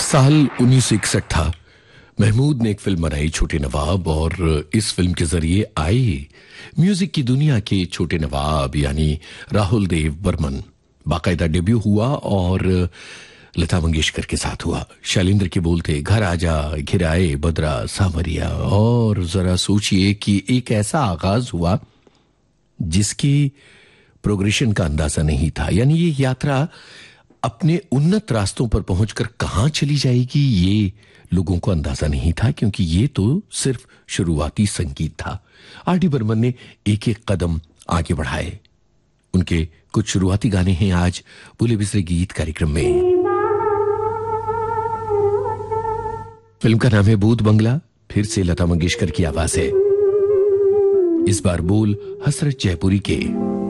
साल 1961 था। महमूद ने एक फिल्म बनाई छोटे नवाब, और इस फिल्म के जरिए आए म्यूजिक की दुनिया के छोटे नवाब यानी राहुल देव बर्मन। बाकायदा डेब्यू हुआ और लता मंगेशकर के साथ हुआ। शैलेंद्र के बोल थे, घर आजा घिराए बदरा सावरिया। और जरा सोचिए कि एक ऐसा आगाज हुआ जिसकी प्रोग्रेशन का अंदाजा नहीं था, यानी ये यात्रा अपने उन्नत रास्तों पर पहुंचकर कहां चली जाएगी ये लोगों को अंदाजा नहीं था, क्योंकि ये तो सिर्फ शुरुआती संगीत था। आर डी बर्मन ने एक एक कदम आगे बढ़ाए। उनके कुछ शुरुआती गाने हैं आज भूले बिसरे गीत कार्यक्रम में। फिल्म का नाम है भूत बंगला, फिर से लता मंगेशकर की आवाज है, इस बार बोल हसरत जयपुरी के।